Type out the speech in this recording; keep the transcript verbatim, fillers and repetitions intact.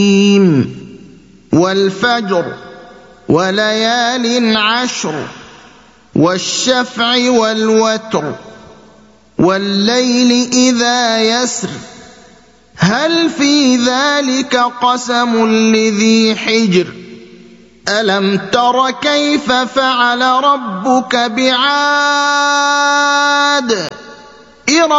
وَالْفَجْرِ وَلَيَالٍ عَشْرٍ وَالشَّفْعِ وَالْوَتْرِ وَاللَّيْلِ إِذَا يَسْرِ هَلْ فِي ذَلِكَ قَسَمٌ لِّذِي حِجْرٍ أَلَمْ تَرَ كَيْفَ فَعَلَ رَبُّكَ بِعَادٍ